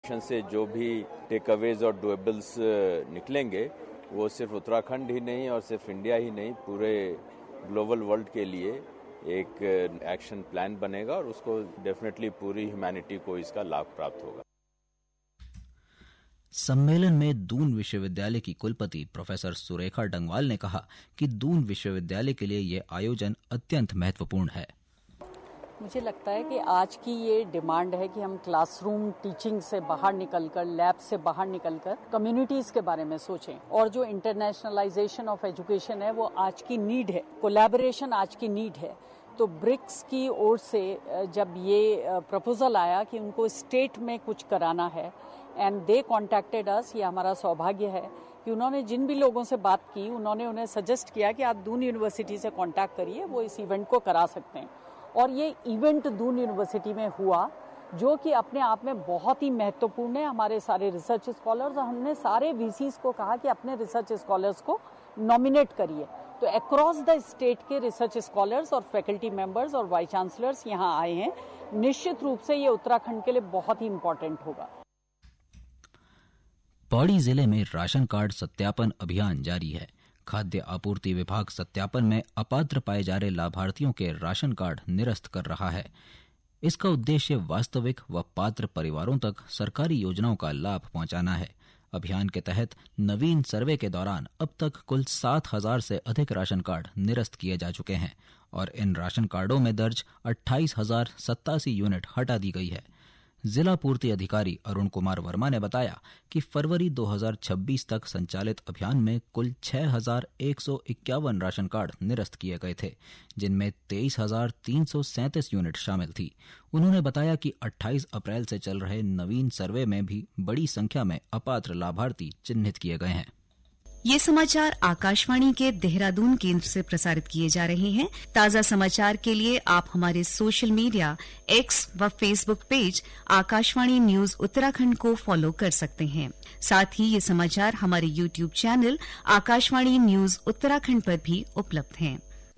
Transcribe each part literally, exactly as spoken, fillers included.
सर्वेक्षण से जो भी टेक अवेज और डुएबल्स निकलेंगे वो सिर्फ उत्तराखंड ही नहीं और सिर्फ इंडिया ही नहीं पूरे ग्लोबल वर्ल्ड के लिए एक एक्शन प्लान बनेगा और उसको डेफिनेटली पूरी ह्यूमैनिटी को इसका लाभ प्राप्त होगा। सम्मेलन में दून विश्वविद्यालय की कुलपति प्रोफेसर सुरेखा डंगवाल ने कहा कि दून विश्वविद्यालय के लिए ये आयोजन अत्यंत महत्वपूर्ण है। मुझे लगता है कि आज की ये डिमांड है कि हम क्लासरूम टीचिंग से बाहर निकलकर, लैब से बाहर निकलकर कम्युनिटीज के बारे में सोचें और जो इंटरनेशनलाइजेशन ऑफ एजुकेशन है वो आज की नीड है, कोलैबोरेशन आज की नीड है। तो ब्रिक्स की ओर से जब ये प्रपोजल आया कि उनको स्टेट में कुछ कराना है एंड दे कॉन्टैक्टेड अस, ये हमारा सौभाग्य है कि उन्होंने जिन भी लोगों से बात की उन्होंने उन्हें सजेस्ट किया कि आप दून यूनिवर्सिटी से कॉन्टैक्ट करिए, वो इस इवेंट को करा सकते हैं। और ये इवेंट दून यूनिवर्सिटी में हुआ जो कि अपने आप में बहुत ही महत्वपूर्ण है। हमारे सारे रिसर्च स्कॉलर्स, हमने सारे वीसीज को कहा कि अपने रिसर्च स्कॉलर्स को नॉमिनेट करिए। तो अक्रॉस द स्टेट के रिसर्च स्कॉलर्स और फैकल्टी मेंबर्स और वाइस चांसलर्स यहाँ आए हैं। निश्चित रूप से ये उत्तराखंड के लिए बहुत ही इम्पोर्टेंट होगा। पौड़ी जिले में राशन कार्ड सत्यापन अभियान जारी है। खाद्य आपूर्ति विभाग सत्यापन में अपात्र पाए जा रहे लाभार्थियों के राशन कार्ड निरस्त कर रहा है। इसका उद्देश्य वास्तविक व पात्र परिवारों तक सरकारी योजनाओं का लाभ पहुंचाना है। अभियान के तहत नवीन सर्वे के दौरान अब तक कुल सात हजार से अधिक राशन कार्ड निरस्त किए जा चुके हैं और इन राशन कार्डों में दर्ज अट्ठाईस हजार सत्तासी यूनिट हटा दी गई है। जिला पूर्ति अधिकारी अरुण कुमार वर्मा ने बताया कि फरवरी दो हजार छब्बीस तक संचालित अभियान में कुल छह हजार एक सौ इक्यावन राशन कार्ड निरस्त किए गए थे, जिनमें तेईस हजार तीन सौ सैंतीस यूनिट शामिल थी। उन्होंने बताया कि अट्ठाईस अप्रैल से चल रहे नवीन सर्वे में भी बड़ी संख्या में अपात्र लाभार्थी चिन्हित किए गए हैं। ये समाचार आकाशवाणी के देहरादून केंद्र से प्रसारित किए जा रहे हैं। ताज़ा समाचार के लिए आप हमारे सोशल मीडिया एक्स व Facebook page Akashvani news Uttarakhand को फॉलो कर सकते हैं। साथ ही ये समाचार हमारे YouTube channel Akashvani news Uttarakhand पर भी उपलब्ध हैं।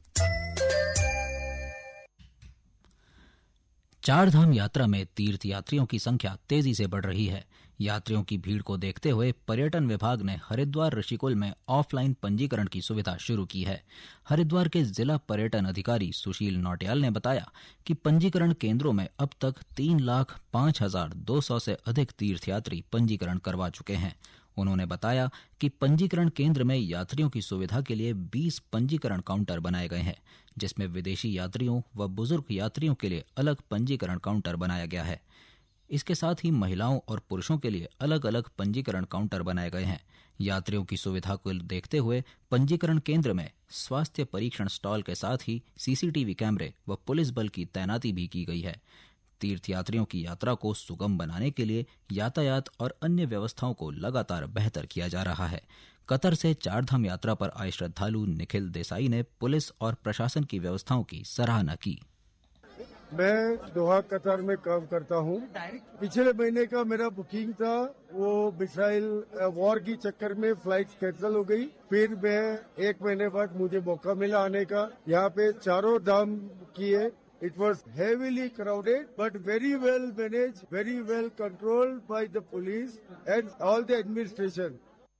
चारधाम यात्रा में तीर्थ यात्रियों की संख्या तेजी से बढ़ रही है। यात्रियों की भीड़ को देखते हुए पर्यटन विभाग ने हरिद्वार ऋषिकुल में ऑफलाइन पंजीकरण की सुविधा शुरू की है। हरिद्वार के जिला पर्यटन अधिकारी सुशील नौटियाल ने बताया कि पंजीकरण केंद्रों में अब तक तीन लाख पांच हजार दो सौ से अधिक तीर्थयात्री पंजीकरण करवा चुके हैं। उन्होंने बताया कि पंजीकरण केंद्र में यात्रियों की सुविधा के लिए बीस पंजीकरण काउंटर बनाए गए हैं, जिसमें विदेशी यात्रियों व बुजुर्ग यात्रियों के लिए अलग पंजीकरण काउंटर बनाया गया है। इसके साथ ही महिलाओं और पुरुषों के लिए अलग अलग पंजीकरण काउंटर बनाए गए हैं। यात्रियों की सुविधा को देखते हुए पंजीकरण केंद्र में स्वास्थ्य परीक्षण स्टॉल के साथ ही सीसीटीवी कैमरे व पुलिस बल की तैनाती भी की गई है। तीर्थयात्रियों की यात्रा को सुगम बनाने के लिए यातायात और अन्य व्यवस्थाओं को लगातार बेहतर किया जा रहा है। कतर से चारधाम यात्रा पर आए श्रद्धालु निखिल देसाई ने पुलिस और प्रशासन की व्यवस्थाओं की सराहना की। मैं दोहा कतर में काम करता हूँ। पिछले महीने का मेरा बुकिंग था, वो मिसाइल वॉर की चक्कर में फ्लाइट कैंसिल हो गई। फिर मैं एक महीने बाद मुझे मौका मिला आने का। यहाँ पे चारों धाम किए। It was heavily crowded, but very well managed, very well controlled by the police and all the administration.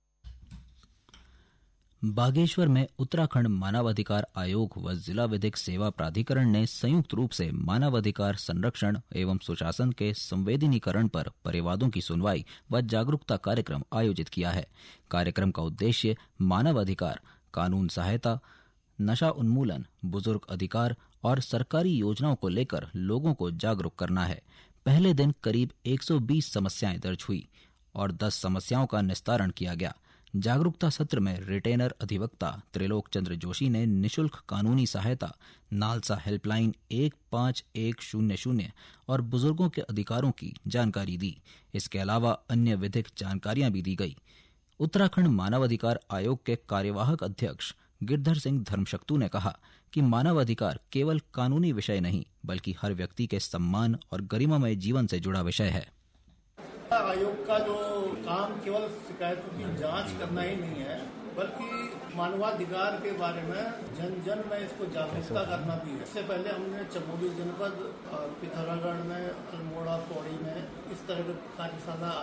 Bageshwar में उत्तराखंड मानवाधिकार आयोग व जिला विधिक सेवा प्राधिकरण ने संयुक्त रूप से मानवाधिकार संरक्षण एवं सुशासन के संवेदनीकरण पर परिवादों की सुनवाई व जागरूकता कार्यक्रम आयोजित किया है। कार्यक्रम का उद्देश्य मानवाधिकार, कानून सहायता, नशा उन्मूलन, बुजुर्ग अधिकार और सरकारी योजनाओं को लेकर लोगों को जागरूक करना है। पहले दिन करीब एक सौ बीस समस्याएं दर्ज हुई और दस समस्याओं का निस्तारण किया गया। जागरूकता सत्र में रिटेनर अधिवक्ता त्रिलोक चंद्र जोशी ने निशुल्क कानूनी सहायता, नालसा हेल्पलाइन एक पांच एक शून्य शून्य और बुजुर्गों के अधिकारों की जानकारी दी। इसके अलावा अन्य विधिक जानकारियां भी दी गई। उत्तराखंड मानवाधिकार आयोग के कार्यवाहक अध्यक्ष गिरधर सिंह धर्मशक्तू ने कहा कि मानवाधिकार केवल कानूनी विषय नहीं, बल्कि हर व्यक्ति के सम्मान और गरिमामय जीवन से जुड़ा विषय है। आयोग का जो काम केवल शिकायतों की जांच करना ही नहीं है, बल्कि मानवाधिकार के बारे में जन जन में इसको जागरूकता करना भी है। इससे पहले हमने चमोली जनपद, पिथौरागढ़ में, अल्मोड़ा, पौड़ी में इस तरह की कार्यशाला